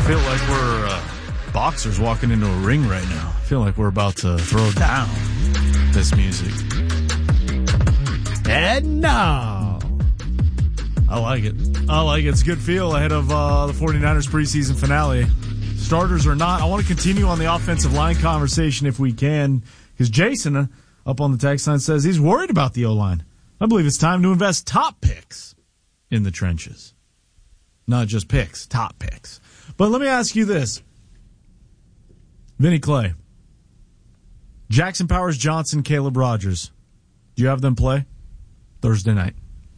feel like we're boxers walking into a ring right now. I feel like we're about to throw down this music. And now, I like it. It's a good feel ahead of the 49ers preseason finale. Starters or not, I want to continue on the offensive line conversation if we can, because Jason up on the text line says he's worried about the O-line. I believe it's time to invest top picks in the trenches. Not just picks, top picks. But let me ask you this. Vinny Clay, Jackson Powers Johnson, Caleb Rogers. Do you have them play Thursday night?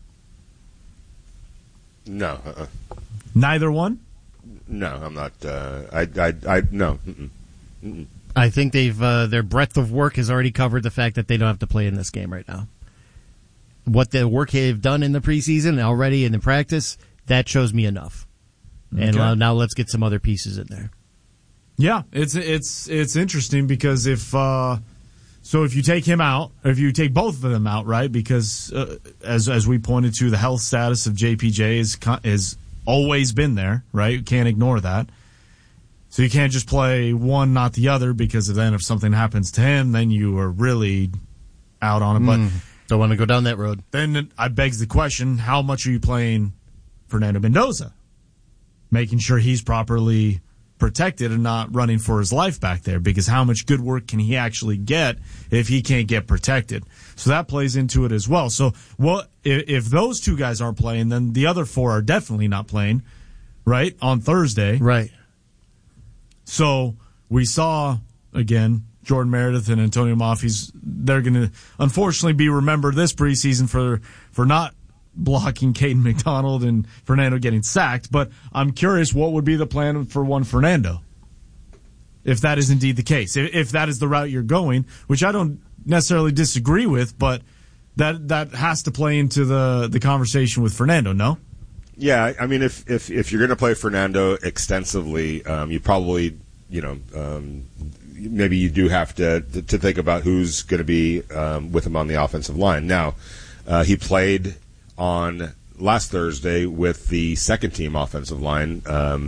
No. Neither one? No, I'm not. No. Mm-mm. I think they've their breadth of work has already covered the fact that they don't have to play in this game right now. What the work they've done in the preseason already in the practice, that shows me enough. Okay. And now let's get some other pieces in there. Yeah, it's interesting because if you take him out, or if you take both of them out, right? Because as we pointed to, the health status of JPJ is always been there, right? You can't ignore that. So you can't just play one, not the other, because then if something happens to him, then you are really out on it. But don't want to go down that road. Then I begs the question: how much are you playing Fernando Mendoza, making sure he's properly protected and not running for his life back there? Because how much good work can he actually get if he can't get protected? So that plays into it as well. So if those two guys aren't playing, then the other four are definitely not playing, right, on Thursday. Right. So we saw, again, Jordan Meredith and Antonio Maffis, they're going to unfortunately be remembered this preseason for not blocking Caden McDonald and Fernando getting sacked. But I'm curious, what would be the plan for one Fernando, if that is indeed the case, if that is the route you're going, which I don't necessarily disagree with, but that has to play into the conversation with Fernando, no? Yeah, I mean, if you're going to play Fernando extensively, you probably, maybe you do have to think about who's going to be with him on the offensive line. Now, he played on last Thursday with the second team offensive line.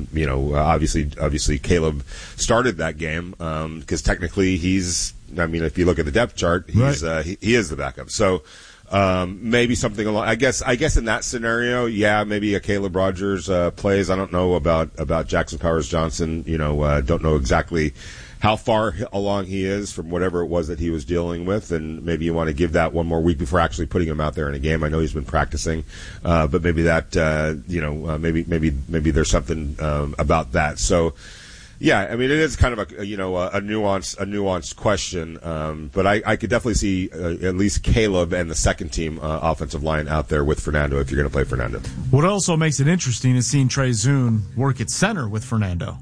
Obviously Caleb started that game because technically if you look at the depth chart, he's right. He is the backup. So maybe something along. I guess in that scenario, yeah, maybe a Caleb Rogers plays. I don't know about Jackson Powers Johnson. Don't know exactly how far along he is from whatever it was that he was dealing with, and maybe you want to give that one more week before actually putting him out there in a game. I know he's been practicing, but maybe that maybe there's something about that. So, yeah, I mean, it is kind of a nuanced question, but I could definitely see at least Caleb and the second team offensive line out there with Fernando if you're going to play Fernando. What also makes it interesting is seeing Trey Zune work at center with Fernando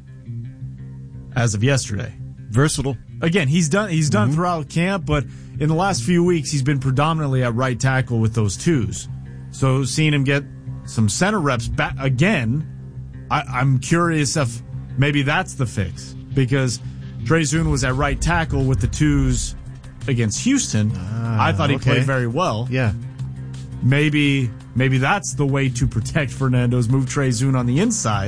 as of yesterday. Versatile. Again, he's done throughout camp, but in the last few weeks he's been predominantly at right tackle with those twos. So seeing him get some center reps back again, I'm curious if maybe that's the fix, because Trey Zune was at right tackle with the twos against Houston. I thought he played very well. Yeah. Maybe that's the way to protect Fernando's move Trey Zune on the inside.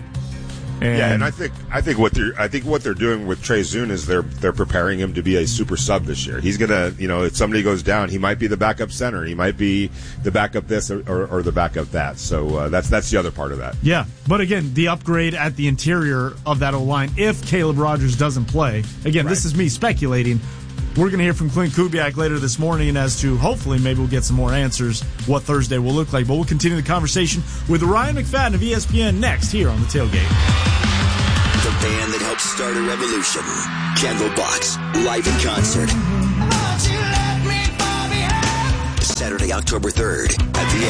And I think what they're doing with Trey Zune is they're preparing him to be a super sub this year. He's gonna, if somebody goes down, he might be the backup center, he might be the backup this or the backup that. So that's the other part of that. Yeah, but again, the upgrade at the interior of that O-line, if Caleb Rogers doesn't play, again, right. This is me speculating. We're going to hear from Clint Kubiak later this morning as to, hopefully, maybe we'll get some more answers what Thursday will look like. But we'll continue the conversation with Ryan McFadden of ESPN next here on The Tailgate. The band that helped start a revolution. Candlebox, live in concert. Saturday, October 3rd at the